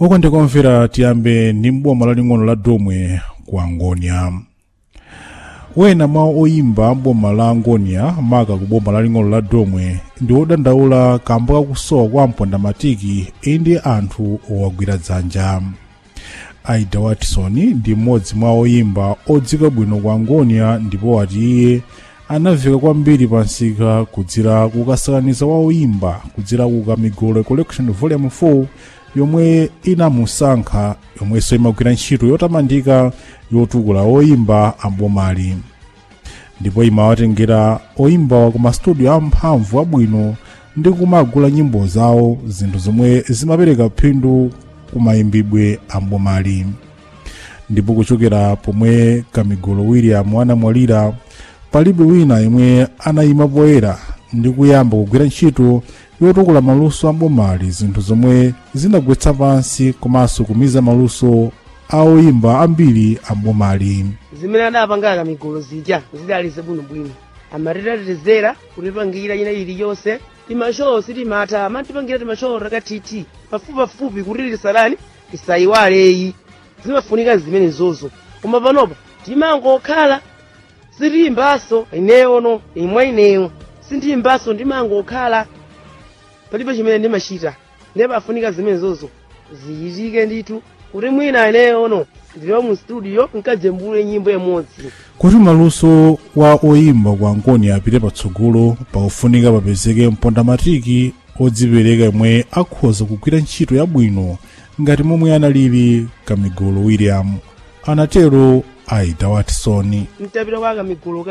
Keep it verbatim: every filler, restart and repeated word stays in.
Okondekomvera tiyambe ndi mboma laling'ono la Domwe ku Angonia. Wena mwa oyimba mboma la Angonia maka ku boma laling'ono la Domwe ndi odandaula kamba kakusowa kwa mpondamatiki indi anthu owagwira dzanja. Aida Watson ndi mmodzi mwa oyimba odzika bwino ku Angonia ndipo ati iye anaveka kwambiri pansika kudzera kukasakaniza wa oyimba kudzera ku Kamigolo Collection Volume four yomwe inamusankha yomwenso imagwira ntchito yotamandika yotukula oyimba ambomali. Ndipo imawatengera oyimba ku mastudio amphamvu abwino ndi kumagula nyimbo zawo, zinthu zomwe zimapereka phindu kumayimbidwe ambomali. Ndipo kuchokera pomwe Kamigolo William anamwalira palibe wina yemwe anayima poyera ndi kuyamba kugwira ntchito yotukula maluso ambomali, zinthu zomwe zinagwetsa pansi komanso kumiza maluso a oyimba ambiri ambomali. Zimene adapanga Kamigolo zija zidalize bwinobwino, amatitetezera kutipangira ina iliyonse timashowo sitimata amatipangira timashowo rakatiti pafupipafupi kuti lisalani tisayiwaleyi, zimafunika zimene zozo. Koma panopa timangokhala sitimbaso ineyono imwe ineyo sintimbaso ndimangokhala palibe chimene ndimachita, ndiye pafunika zimene zozo ziyitike ndithu kuti mwina ineyono ndiliwa mu studio nkajembule nyimbo imodzi. Kuti maluso wa oyimba ku Angonia apite patsogolo pakufunika papezeke mpondamatiki odzipereka yemwe akhoza kugwira ntchito yabwino ngati momwe analili Kamigolo William, anatero Aida Watson. Mtapita kwa Kamigolo